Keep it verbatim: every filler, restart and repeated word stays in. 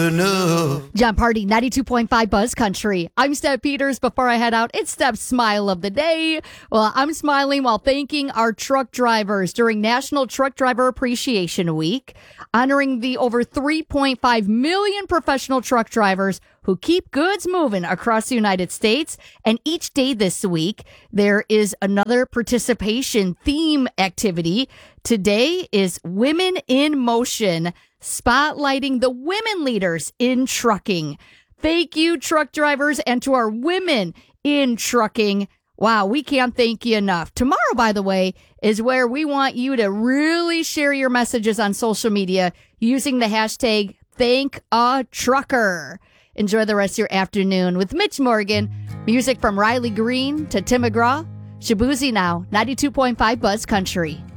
enough. John Party, ninety-two point five Buzz Country. I'm Steph Peters. Before I head out, it's Steph's smile of the day. Well, I'm smiling while thanking our truck drivers during National Truck Driver Appreciation Week, honoring the over three point five million professional truck drivers who keep goods moving across the United States. And each day this week, there is another participation theme activity. Today is Women in Motion, spotlighting the women leaders in trucking. Thank you, truck drivers, and to our women in trucking. Wow, we can't thank you enough. Tomorrow, by the way, is where we want you to really share your messages on social media using the hashtag Thank a Trucker. Enjoy the rest of your afternoon with Mitch Morgan. Music from Riley Green to Tim McGraw. Shabuzi now, ninety-two point five Buzz Country.